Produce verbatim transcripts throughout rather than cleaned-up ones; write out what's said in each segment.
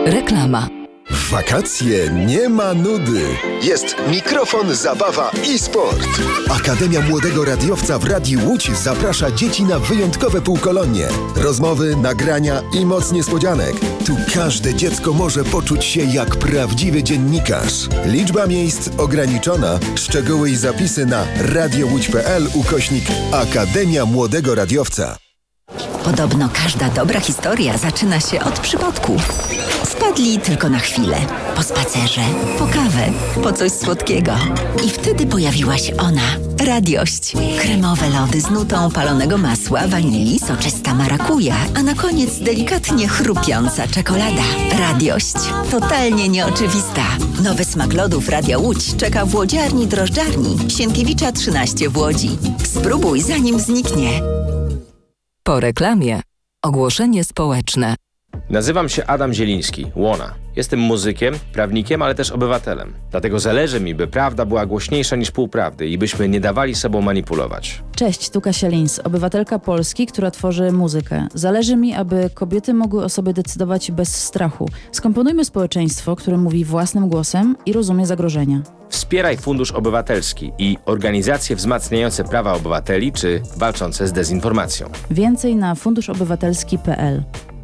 Reklama. W wakacje nie ma nudy. Jest mikrofon, zabawa i sport. Akademia Młodego Radiowca w Radiu Łódź zaprasza dzieci na wyjątkowe półkolonie. Rozmowy, nagrania i moc niespodzianek. Tu każde dziecko może poczuć się jak prawdziwy dziennikarz. Liczba miejsc ograniczona. Szczegóły i zapisy na radiołódź.pl ukośnik Akademia Młodego Radiowca. Podobno każda dobra historia zaczyna się od przypadku. Wpadli tylko na chwilę. Po spacerze, po kawę, po coś słodkiego. I wtedy pojawiła się ona. Radiość. Kremowe lody z nutą palonego masła, wanilii, soczysta marakuja, a na koniec delikatnie chrupiąca czekolada. Radiość. Totalnie nieoczywista. Nowy smak lodów Radia Łódź czeka w łodziarni drożdżarni Sienkiewicza trzynaście w Łodzi. Spróbuj zanim zniknie. Po reklamie. Ogłoszenie społeczne. Nazywam się Adam Zieliński, Łona. Jestem muzykiem, prawnikiem, ale też obywatelem. Dlatego zależy mi, by prawda była głośniejsza niż półprawdy i byśmy nie dawali sobą manipulować. Cześć, tu Kasia Lins, obywatelka Polski, która tworzy muzykę. Zależy mi, aby kobiety mogły o sobie decydować bez strachu. Skomponujmy społeczeństwo, które mówi własnym głosem i rozumie zagrożenia. Wspieraj Fundusz Obywatelski i organizacje wzmacniające prawa obywateli czy walczące z dezinformacją. Więcej na fundusz obywatelski kropka p l.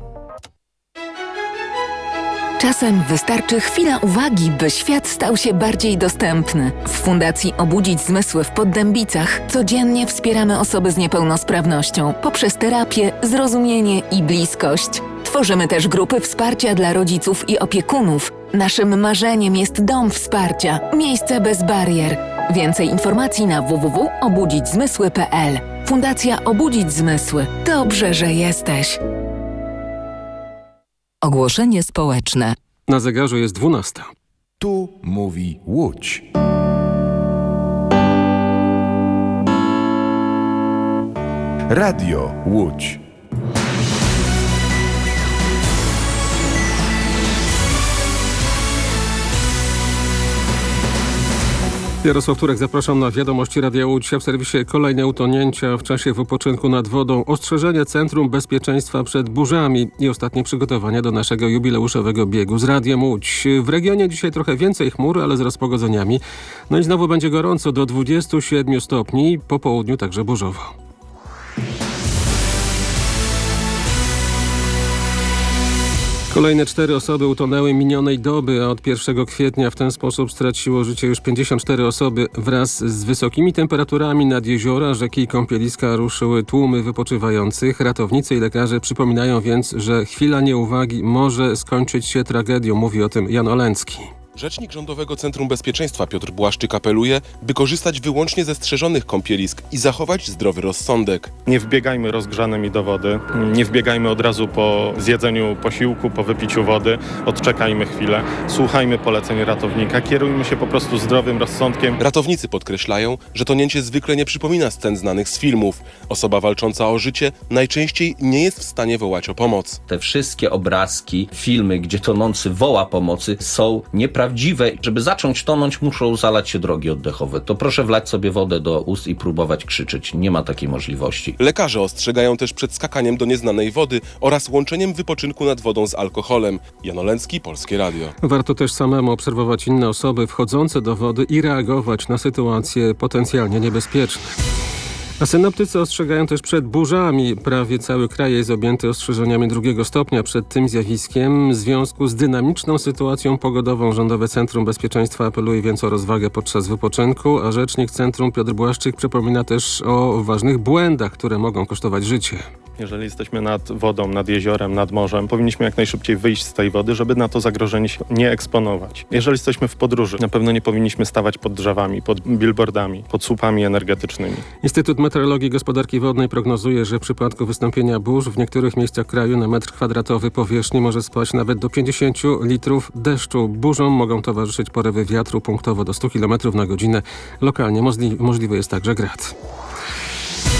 Czasem wystarczy chwila uwagi, by świat stał się bardziej dostępny. W Fundacji Obudzić Zmysły w Poddębicach codziennie wspieramy osoby z niepełnosprawnością poprzez terapię, zrozumienie i bliskość. Tworzymy też grupy wsparcia dla rodziców i opiekunów. Naszym marzeniem jest dom wsparcia, miejsce bez barier. Więcej informacji na w w w kropka obudzić zmysły kropka p l. Fundacja Obudzić Zmysły. Dobrze, że jesteś. Ogłoszenie społeczne. Na zegarze jest dwunasta. Tu mówi Łódź. Radio Łódź. Jarosław Turek, zapraszam na wiadomości Radia Łódź. W serwisie kolejne utonięcia w czasie wypoczynku nad wodą, ostrzeżenie Centrum Bezpieczeństwa przed burzami i ostatnie przygotowania do naszego jubileuszowego biegu z Radiem Łódź. W regionie dzisiaj trochę więcej chmur, ale z rozpogodzeniami. No i znowu będzie gorąco do dwudziestu siedmiu stopni, po południu także burzowo. Kolejne cztery osoby utonęły minionej doby, a od pierwszego kwietnia w ten sposób straciło życie już pięćdziesiąt cztery osoby. Wraz z wysokimi temperaturami nad jeziora, rzeki i kąpieliska ruszyły tłumy wypoczywających. Ratownicy i lekarze przypominają więc, że chwila nieuwagi może skończyć się tragedią. Mówi o tym Jan Oleński. Rzecznik Rządowego Centrum Bezpieczeństwa Piotr Błaszczyk apeluje, by korzystać wyłącznie ze strzeżonych kąpielisk i zachować zdrowy rozsądek. Nie wbiegajmy rozgrzanymi do wody, nie wbiegajmy od razu po zjedzeniu posiłku, po wypiciu wody, odczekajmy chwilę, słuchajmy poleceń ratownika, kierujmy się po prostu zdrowym rozsądkiem. Ratownicy podkreślają, że tonięcie zwykle nie przypomina scen znanych z filmów. Osoba walcząca o życie najczęściej nie jest w stanie wołać o pomoc. Te wszystkie obrazki, filmy, gdzie tonący woła pomocy, są nieprawdziwe. Prawdziwe, żeby zacząć tonąć, muszą zalać się drogi oddechowe. To proszę wlać sobie wodę do ust i próbować krzyczeć. Nie ma takiej możliwości. Lekarze ostrzegają też przed skakaniem do nieznanej wody oraz łączeniem wypoczynku nad wodą z alkoholem. Jan Oleński, Polskie Radio. Warto też samemu obserwować inne osoby wchodzące do wody i reagować na sytuacje potencjalnie niebezpieczne. A synoptycy ostrzegają też przed burzami. Prawie cały kraj jest objęty ostrzeżeniami drugiego stopnia przed tym zjawiskiem. W związku z dynamiczną sytuacją pogodową Rządowe Centrum Bezpieczeństwa apeluje więc o rozwagę podczas wypoczynku, a rzecznik Centrum Piotr Błaszczyk przypomina też o ważnych błędach, które mogą kosztować życie. Jeżeli jesteśmy nad wodą, nad jeziorem, nad morzem, powinniśmy jak najszybciej wyjść z tej wody, żeby na to zagrożenie się nie eksponować. Jeżeli jesteśmy w podróży, na pewno nie powinniśmy stawać pod drzewami, pod billboardami, pod słupami energetycznymi. Instytut Meteorologii i Gospodarki Wodnej prognozuje, że w przypadku wystąpienia burz w niektórych miejscach kraju na metr kwadratowy powierzchni może spaść nawet do pięćdziesięciu litrów deszczu. Burzom mogą towarzyszyć porywy wiatru punktowo do stu kilometrów na godzinę. Lokalnie możli- możliwy jest także grad.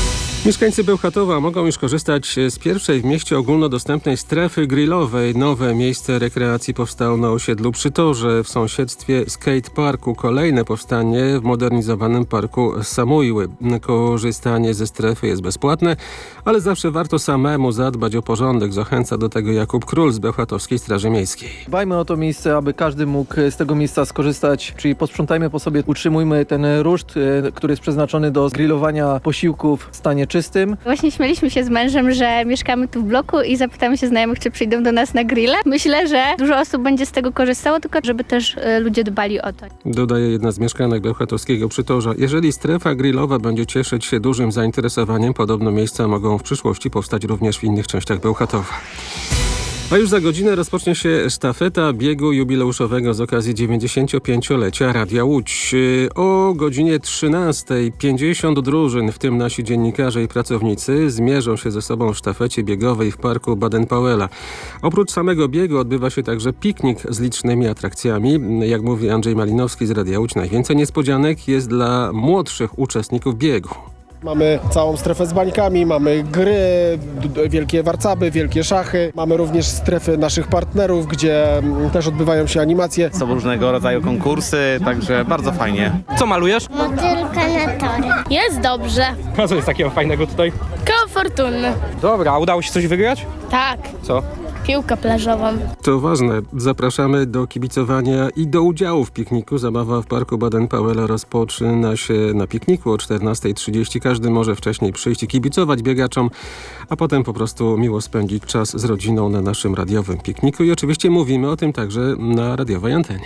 Mieszkańcy Bełchatowa mogą już korzystać z pierwszej w mieście ogólnodostępnej strefy grillowej. Nowe miejsce rekreacji powstało na osiedlu przy Torze w sąsiedztwie skateparku. Kolejne powstanie w modernizowanym parku Samujły. Korzystanie ze strefy jest bezpłatne, ale zawsze warto samemu zadbać o porządek. Zachęca do tego Jakub Król z Bełchatowskiej Straży Miejskiej. Dbajmy o to miejsce, aby każdy mógł z tego miejsca skorzystać, czyli posprzątajmy po sobie, utrzymujmy ten ruszt, który jest przeznaczony do grillowania posiłków w stanie czystym. Właśnie śmialiśmy się z mężem, że mieszkamy tu w bloku i zapytamy się znajomych, czy przyjdą do nas na grille. Myślę, że dużo osób będzie z tego korzystało, tylko żeby też ludzie dbali o to. Dodaje jedna z mieszkanek Bełchatowskiego Przytorza. Jeżeli strefa grillowa będzie cieszyć się dużym zainteresowaniem, podobno miejsca mogą w przyszłości powstać również w innych częściach Bełchatowa. A już za godzinę rozpocznie się sztafeta biegu jubileuszowego z okazji dziewięćdziesięciopięciolecia Radia Łódź. O godzinie trzynastej pięćdziesiąt drużyn, w tym nasi dziennikarze i pracownicy, zmierzą się ze sobą w sztafecie biegowej w parku Baden-Powella. Oprócz samego biegu odbywa się także piknik z licznymi atrakcjami. Jak mówi Andrzej Malinowski z Radia Łódź, najwięcej niespodzianek jest dla młodszych uczestników biegu. Mamy całą strefę z bańkami, mamy gry, d- wielkie warcaby, wielkie szachy. Mamy również strefy naszych partnerów, gdzie m, też odbywają się animacje. Są różnego rodzaju konkursy, także bardzo fajnie. Co malujesz? Motylka na tory. Jest dobrze. A co jest takiego fajnego tutaj? Koło fortunny. Dobra, a udało się coś wygrać? Tak. Co? Piłkę plażową. To ważne. Zapraszamy do kibicowania i do udziału w pikniku. Zabawa w parku Baden-Powella rozpoczyna się na pikniku o czternastej trzydzieści. Każdy może wcześniej przyjść i kibicować biegaczom, a potem po prostu miło spędzić czas z rodziną na naszym radiowym pikniku. I oczywiście mówimy o tym także na radiowej antenie.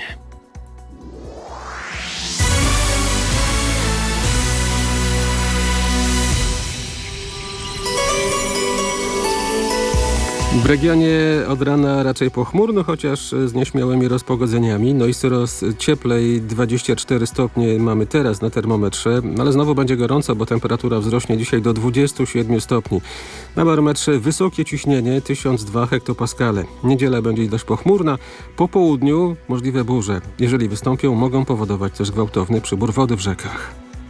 W regionie od rana raczej pochmurno, chociaż z nieśmiałymi rozpogodzeniami. No i coraz cieplej, dwadzieścia cztery stopnie mamy teraz na termometrze, ale znowu będzie gorąco, bo temperatura wzrośnie dzisiaj do dwudziestu siedmiu stopni. Na barometrze wysokie ciśnienie, tysiąc dwa hektopaskale. Niedziela będzie dość pochmurna, po południu możliwe burze. Jeżeli wystąpią, mogą powodować też gwałtowny przybór wody w rzekach.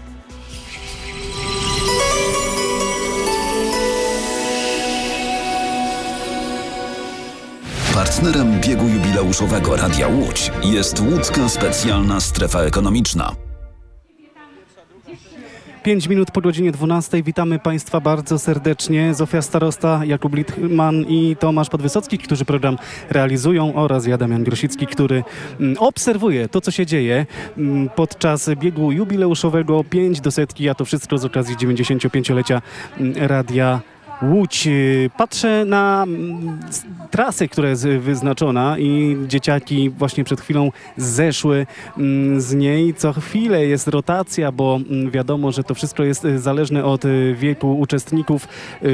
Partnerem biegu jubileuszowego Radia Łódź jest Łódzka Specjalna Strefa Ekonomiczna. Pięć minut po godzinie dwunastej. Witamy Państwa bardzo serdecznie. Zofia Starosta, Jakub Litman i Tomasz Podwysocki, którzy program realizują, oraz ja, Damian Grosicki, który obserwuje to, co się dzieje podczas biegu jubileuszowego pięć do setki, a to wszystko z okazji dziewięćdziesięciopięciolecia Radia Łódź. Patrzę na trasę, która jest wyznaczona i dzieciaki właśnie przed chwilą zeszły z niej. Co chwilę jest rotacja, bo wiadomo, że to wszystko jest zależne od wieku uczestników.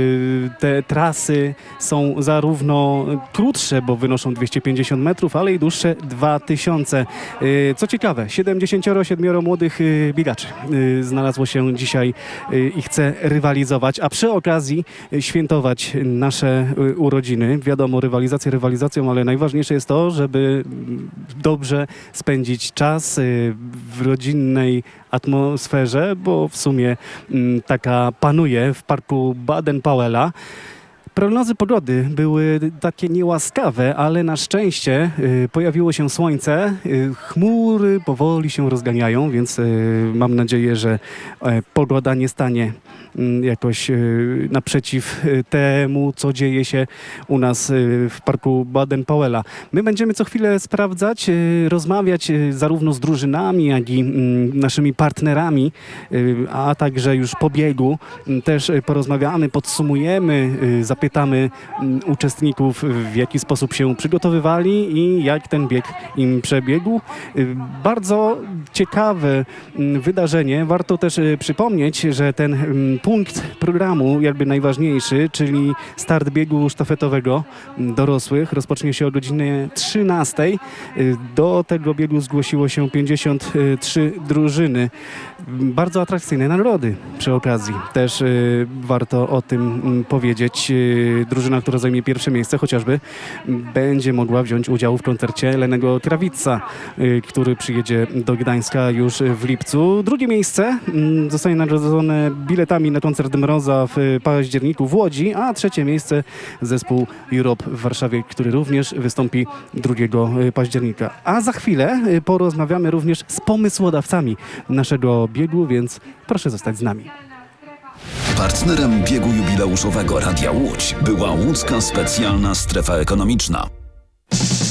Te trasy są zarówno krótsze, bo wynoszą dwieście pięćdziesiąt metrów, ale i dłuższe dwa tysiące. Co ciekawe, siedemdziesiąt siedem młodych biegaczy znalazło się dzisiaj i chce rywalizować, a przy okazji świętować nasze urodziny. Wiadomo, rywalizacja rywalizacją, ale najważniejsze jest to, żeby dobrze spędzić czas w rodzinnej atmosferze, bo w sumie taka panuje w parku Baden-Powella. Prognozy pogody były takie niełaskawe, ale na szczęście y, pojawiło się słońce. Y, chmury powoli się rozganiają, więc y, mam nadzieję, że y, pogoda nie stanie y, jakoś y, naprzeciw y, temu, co dzieje się u nas y, w parku Baden-Powella. My będziemy co chwilę sprawdzać, y, rozmawiać y, zarówno z drużynami, jak i y, naszymi partnerami, y, a także już po biegu y, też y, porozmawiamy, podsumujemy, y, zapytamy um, uczestników, w jaki sposób się przygotowywali i jak ten bieg im przebiegł. Y, bardzo ciekawe um, wydarzenie. Warto też y, przypomnieć, że ten um, punkt programu, jakby najważniejszy, czyli start biegu sztafetowego um, dorosłych, rozpocznie się o godzinie trzynastej. Y, do tego biegu zgłosiło się pięćdziesiąt trzy drużyny. bardzo atrakcyjne nagrody przy okazji. Też y, warto o tym y, powiedzieć. Y, drużyna, która zajmie pierwsze miejsce chociażby, y, będzie mogła wziąć udział w koncercie Lennego Krawitza, y, który przyjedzie do Gdańska już w lipcu. Drugie miejsce y, zostanie nagrodzone biletami na koncert Mroza w październiku w Łodzi, a trzecie miejsce zespół Europe w Warszawie, który również wystąpi drugiego października. A za chwilę y, porozmawiamy również z pomysłodawcami naszego biegu, więc proszę zostać z nami. Partnerem biegu jubileuszowego Radia Łódź była Łódzka Specjalna Strefa Ekonomiczna.